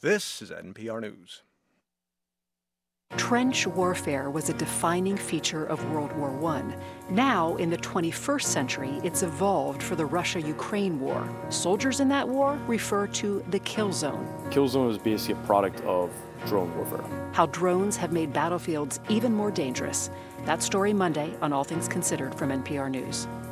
This is NPR News. Trench warfare was a defining feature of World War I. Now, in the 21st century, it's evolved for the Russia-Ukraine war. Soldiers in that war refer to the kill zone. Kill zone is basically a product of drone warfare. How drones have made battlefields even more dangerous. That story Monday on All Things Considered from NPR News.